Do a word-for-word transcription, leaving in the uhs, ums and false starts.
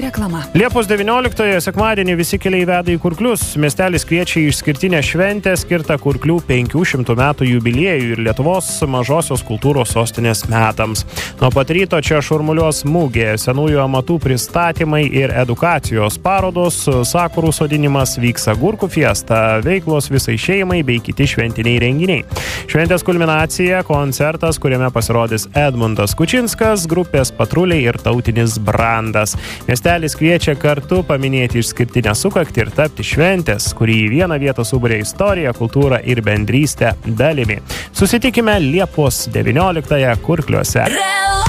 Reklama. Liepos devynioliktąją sekmadienį visi keliai veda į Kurklius. Miestelis kviečia į išskirtinę šventę skirtą Kurklių penkių šimtų metų jubiliejų ir Lietuvos mažosios kultūros sostinės metams. Nuo pat ryto čia šurmuliuos mugė, senųjų amatų pristatymai ir edukacijos parodos, sakurų sodinimas, vyks agurkų fiesta, veiklos visai šeimai bei kiti šventiniai renginiai. Šventės kulminacija – koncertas, kuriame pasirodys Edmundas Kučinskas, grupės Patruliai ir tautinis brandas. Miestelis kviečia kartu paminėti išskirtinę sukaktį ir tapti šventės, kurį į vieną vietą suburia istoriją, kultūrą ir bendrystę dalimi. Susitikime Liepos devynioliktąją Kurkliuose.